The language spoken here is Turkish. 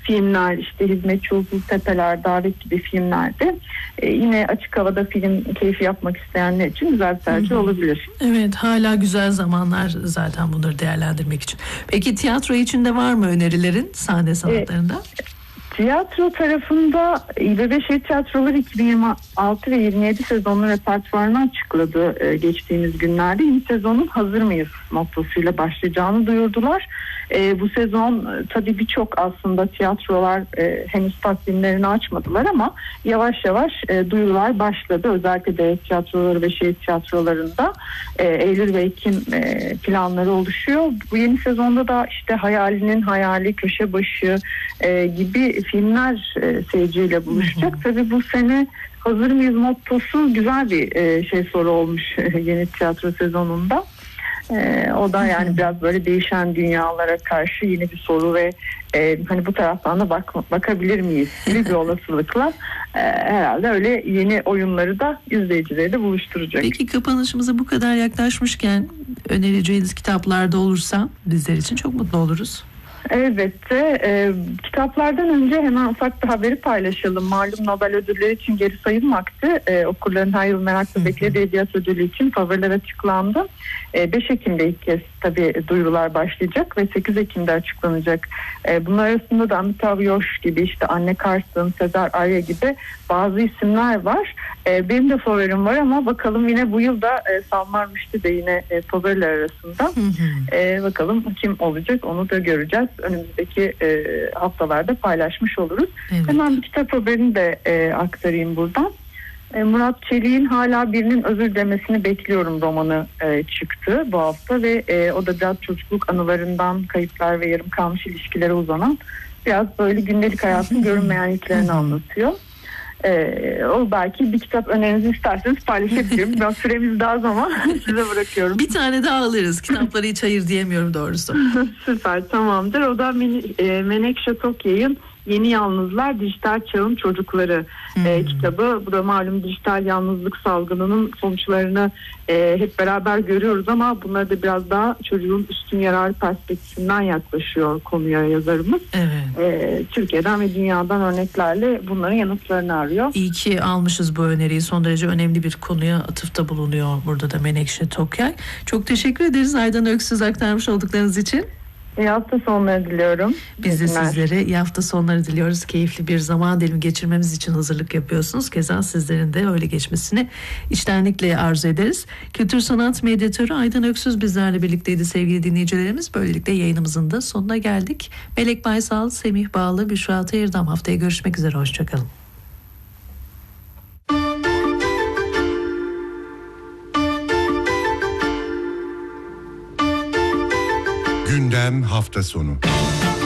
filmler, işte Hizmetçi Uğursuz Tepeler, Davet gibi filmlerde yine açık havada film keyfi yapmak isteyenler için güzel bir tercih olabilir. Evet, hala güzel zamanlar zaten bunları değerlendirmek için. Peki tiyatro için de var mı önerilerin sahne sanatlarında? Tiyatro tarafında İBB Şehir Tiyatroları 2026 ve 27 sezonlu repertuarını açıkladı geçtiğimiz günlerde. Yeni sezonun hazır mıyız mottosuyla başlayacağını duyurdular. Bu sezon tabii birçok aslında tiyatrolar henüz takvimlerini açmadılar ama yavaş yavaş duyurular başladı. Özellikle devlet tiyatroları ve şehir tiyatrolarında Eylül ve Ekim planları oluşuyor. Bu yeni sezonda da işte Hayalinin Hayali, Köşebaşı gibi filmler seyirciyle buluşacak. Tabii bu sene hazır mıyız mottosu güzel bir soru olmuş yeni tiyatro sezonunda. O da yani biraz böyle değişen dünyalara karşı yeni bir soru ve hani bu taraftan da bakabilir miyiz gibi bir olasılıkla herhalde öyle yeni oyunları da izleyicileri de buluşturacak. Peki kapanışımıza bu kadar yaklaşmışken önereceğiniz kitaplarda olursa bizler için çok mutlu oluruz. Elbette. Kitaplardan önce hemen ufak bir haberi paylaşalım. Malum Nobel ödülleri için geri sayım vakti. Okurların her yıl merakla beklediği edebiyat ödülü için favoriler açıklandı. 5 Ekim'de ilk kez tabii duyurular başlayacak ve 8 Ekim'de açıklanacak. Bunlar arasında da Amitav Ghosh gibi, işte Anne Carson, Sezer Arya gibi bazı isimler var. Benim de favorim var ama bakalım yine bu yıl da Salman Rushdie de yine favoriler arasında. Bakalım kim olacak onu da göreceğiz. Önümüzdeki haftalarda paylaşmış oluruz. Evet. Hemen bir kitap haberini de aktarayım buradan. Murat Çelik'in Hala Birinin Özür Demesini Bekliyorum romanı çıktı bu hafta ve o da biraz çocukluk anılarından kayıplar ve yarım kalmış ilişkilere uzanan biraz böyle gündelik hayatın görünmeyen yüklerini anlatıyor. O belki bir kitap önerinizi isterseniz paylaşabilirim. Ben süremiz daha zaman size bırakıyorum. Bir tane daha alırız. Kitapları hiç hayır diyemiyorum doğrusu. Süper, tamamdır. O da Menekşe Tokyay'ın Yeni Yalnızlar Dijital Çağın Çocukları kitabı. Bu da malum dijital yalnızlık salgınının sonuçlarını hep beraber görüyoruz ama bunları da biraz daha çocuğun üstün yararı perspektifinden yaklaşıyor konuya yazarımız. Evet. Türkiye'den ve dünyadan örneklerle bunların yanıtlarını arıyor. İyi ki almışız bu öneriyi. Son derece önemli bir konuya atıfta bulunuyor burada da Menekşe Tokyay. Çok teşekkür ederiz Aydan Öksüz aktarmış olduklarınız için. İyi hafta sonları diliyorum. Biz de sizlere iyi hafta sonları diliyoruz. Keyifli bir zaman dilimi geçirmemiz için hazırlık yapıyorsunuz. Keza sizlerin de öyle geçmesini içtenlikle arzu ederiz. Kültür Sanat Medyatörü Aydan Öksüz bizlerle birlikteydi sevgili dinleyicilerimiz. Böylelikle yayınımızın da sonuna geldik. Melek Baysal, Semih Bağlı, Büşra Teyirdam haftaya görüşmek üzere. Hoşçakalın. Gündem hafta sonu.